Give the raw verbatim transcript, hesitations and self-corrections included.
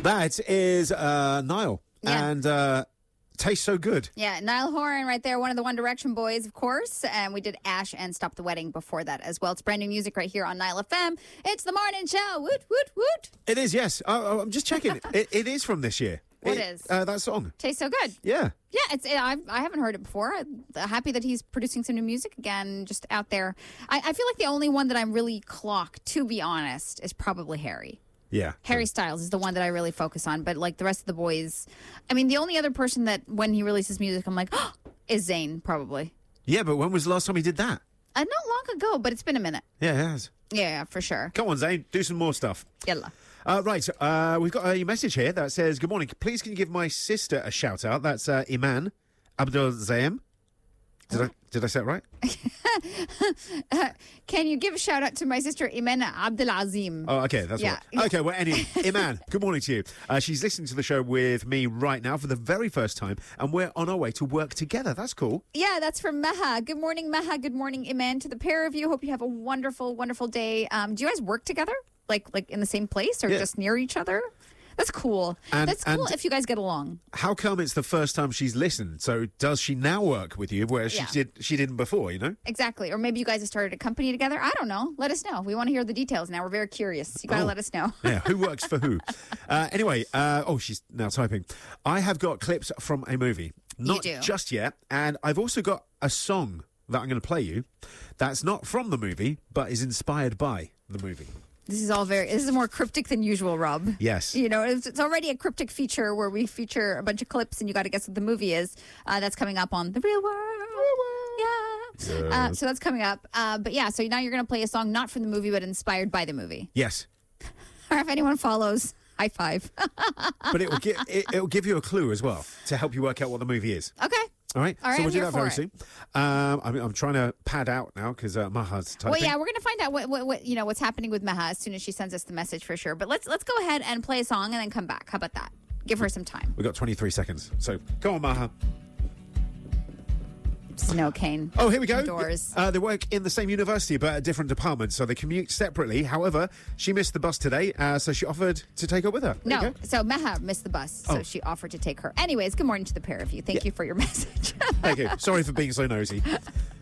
That is uh, Niall. Yeah. And uh, tastes so good. Yeah, Niall Horan right there, one of the One Direction boys, of course. And we did Ash and Stop the Wedding before that as well. It's brand new music right here on Niall F M. It's the morning show. Woot, woot, woot. It is, yes. Oh, oh, I'm just checking. it, it is from this year. What it, is? Uh, that song. Tastes so good. Yeah. Yeah, it's. It, I've, I haven't heard it before. I'm happy that he's producing some new music again, just out there. I, I feel like the only one that I'm really clocked, to be honest, is probably Harry. Yeah. Harry Styles is the one that I really focus on. But like the rest of the boys, I mean, the only other person that when he releases music, I'm like, oh, is Zayn, probably. Yeah, but when was the last time he did that? Uh, not long ago, but it's been a minute. Yeah, it has. Yeah, yeah, for sure. Come on, Zayn, do some more stuff. Yalla. Uh, right, uh, we've got a message here that says, good morning. Please can you give my sister a shout out? That's uh, Iman Abdul Zayem. Did I, did I say it right? uh, can you give a shout out to my sister Iman Abdelazim? Oh, okay, that's Yeah. right. Okay, well, anyway, Iman, good morning to you. Uh, she's listening to the show with me right now for the very first time, and we're on our way to work together. That's cool. Yeah, that's from Meha. Good morning, Meha. Good morning, Iman. To the pair of you, hope you have a wonderful, wonderful day. Um, do you guys work together? Like, like in the same place or Yeah. just near each other? That's cool. And- That's cool and- if you guys get along. How come it's the first time she's listened? So does she now work with you, whereas Yeah. she did she didn't before? You know? Exactly. Or maybe you guys have started a company together. I don't know. Let us know. We want to hear the details now. We're very curious. You got to Oh. let us know. Yeah, who works for who? Uh, anyway, uh, oh, she's now typing. I have got clips from a movie. Not do. just yet. And I've also got a song that I'm going to play you that's not from the movie, but is inspired by the movie. This is all very, this is more cryptic than usual, Rob. Yes. You know, it's, it's already a cryptic feature where we feature a bunch of clips and you got to guess what the movie is. Uh, that's coming up on The Real World. Yeah. Uh, so that's coming up. Uh, but yeah, so now you're going to play a song not from the movie, but inspired by the movie. Yes. Or if anyone follows, high five. But it will, gi- it, it will give you a clue as well to help you work out what the movie is. Okay. All right? All right, so we'll I'm do here that very for soon. Um, I'm, I'm trying to pad out now because uh, Maha's typing. Well, yeah, we're gonna find out what, what, what you know what's happening with Meha as soon as she sends us the message for sure. But let's let's go ahead and play a song and then come back. How about that? Give her some time. We've got twenty-three seconds. So go on, Maha. Snow cane. Oh, here we go. Indoors. Uh, they work in the same university, but at different departments, so they commute separately. However, she missed the bus today, uh, so she offered to take her with her. There you No, go. so Meha missed the bus, so Oh. she offered to take her. Anyways, good morning to the pair of you. Thank Yeah. you for your message. Thank you. Sorry for being so nosy.